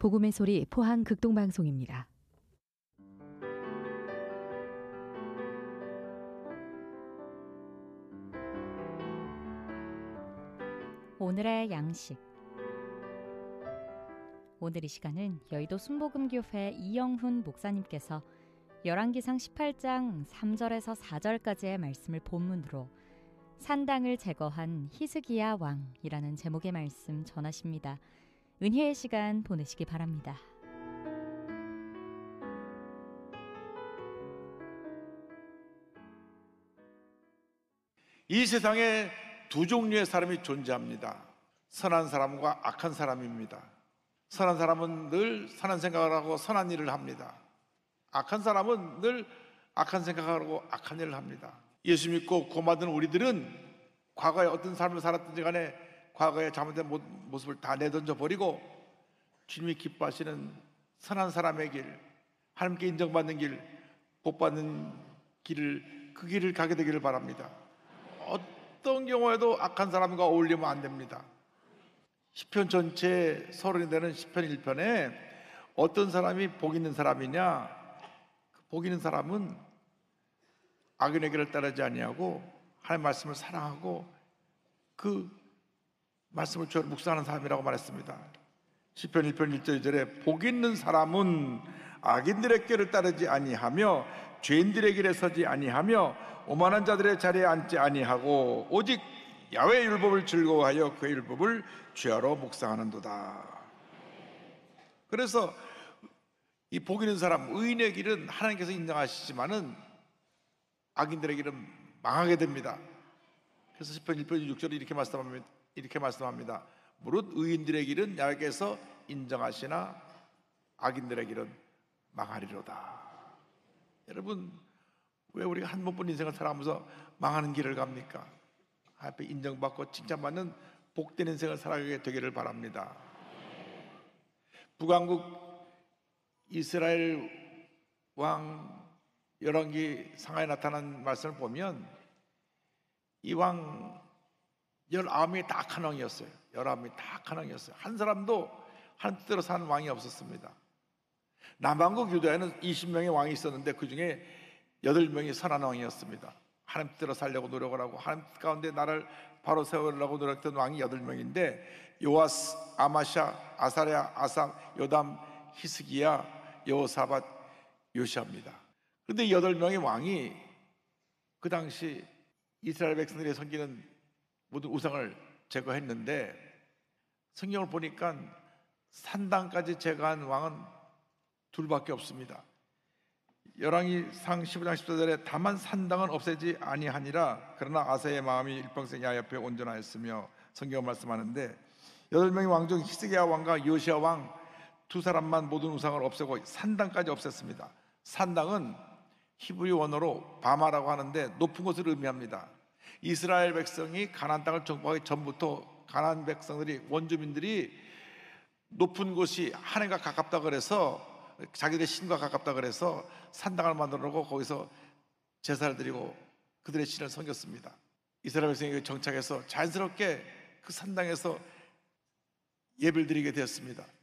복음의 소리 포항 극동방송입니다. 오늘의 양식. 오늘 이 시간은 여의도 순복음교회 이영훈 목사님께서 열왕기상 18장 3절에서 4절까지의 말씀을 본문으로 산당을 제거한 히스기야 왕이라는 제목의 말씀 전하십니다. 은혜의 시간 보내시기 바랍니다. 이 세상에 두 종류의 사람이 존재합니다. 선한 사람과 악한 사람입니다. 선한 사람은 늘 선한 생각을 하고 선한 일을 합니다. 악한 사람은 늘 악한 생각을 하고 악한 일을 합니다. 예수 믿고 구원받은 우리들은 과거에 어떤 삶을 살았든지 간에 과거의 잘못된 모습을 다 내던져 버리고 주님이 기뻐하시는 선한 사람의 길, 하나님께 인정받는 길, 복받는 길을, 그 길을 가게 되기를 바랍니다. 어떤 경우에도 악한 사람과 어울리면 안 됩니다. 시편 전체 서론이 되는 시편 1편에 어떤 사람이 복 있는 사람이냐, 복 있는 사람은 악인의 길을 따르지 아니하고 하나님의 말씀을 사랑하고 그 말씀을 주로 묵상하는 사람이라고 말했습니다. 시편 1편 1절 2절에 복 있는 사람은 악인들의 길을 따르지 아니하며 죄인들의 길에 서지 아니하며 오만한 자들의 자리에 앉지 아니하고 오직 야훼의 율법을 즐거워하여 그의 율법을 주야로 묵상하는도다. 그래서 이 복 있는 사람, 의인의 길은 하나님께서 인정하시지만은 악인들의 길은 망하게 됩니다. 그래서 시편 1편 6절에 이렇게 말씀합니다. 무릇 의인들의 길은 야훼께서 인정하시나 악인들의 길은 망하리로다. 여러분, 왜 우리가 한 번뿐 인생을 살아가면서 망하는 길을 갑니까? 앞에 인정받고 칭찬받는 복된 인생을 살아가게 되기를 바랍니다. 북왕국 이스라엘 왕 열왕기 상하에 나타난 말씀을 보면 이 왕 19명이 다 악한 왕이었어요. 19명이 다 악한 왕이었어요. 한 사람도 한 뜻대로 사는 왕이 없었습니다. 남왕국 유다에는 20명의 왕이 있었는데 그 중에 8명이 선한 왕이었습니다. 하나님 뜻대로 살려고 노력을 하고 하나님 가운데 나라를 바로 세우려고 노력했던 왕이 8명인데 요아스, 아마샤, 아사랴, 아삭, 요담, 히스기야, 여호사밧, 요시아입니다. 그런데 8명의 왕이 그 당시 이스라엘 백성들이 섬기는 모든 우상을 제거했는데 성경을 보니까 산당까지 제거한 왕은 둘밖에 없습니다. 열왕기상 15장 14절에 다만 산당은 없애지 아니하니라 그러나 아사의 마음이 일평생 야훼 앞에 온전하였으며 성경을 말씀하는데 8명의 왕 중 히스기야 왕과 요시야 왕 두 사람만 모든 우상을 없애고 산당까지 없앴습니다. 산당은 히브리 원어로 바마라고 하는데 높은 곳을 의미합니다. 이스라엘 백성이 가나안 땅을 정복하기 전부터 가나안 백성들이 원주민들이 높은 곳이 하나님과 가깝다 그래서 자기들의 신과 가깝다 그래서 산당을 만들어 놓고 거기서 제사를 드리고 그들의 신을 섬겼습니다. 이스라엘 백성이 정착해서 자연스럽게 그 산당에서 예배를 드리게 되었습니다.